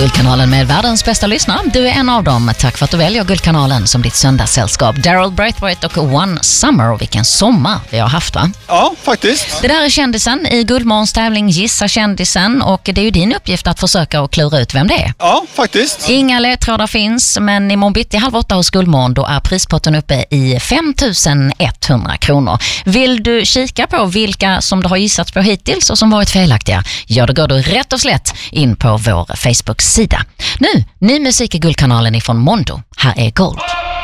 Guldkanalen med världens bästa lyssnare. Du är en av dem. Tack för att du väljer Guldkanalen som ditt söndagssällskap. Daryl Braithwaite och One Summer. Och vilken sommar vi har haft, va? Ja, faktiskt. Det där är kändisen i Guldmorgons tävling Gissa kändisen. Och det är ju din uppgift att försöka och klura ut vem det är. Ja, faktiskt. Inga ledtrådar finns, men imorgon bitti 7:30 hos Guldmorgon, då är prispotten uppe i 5 100 kronor. Vill du kika på vilka som du har gissat på hittills och som varit felaktiga? Ja, då går du rätt och slätt in på vår Facebook-sida. Nu, ny musik i Guldkanalen ifrån Mondo. Här är Gold.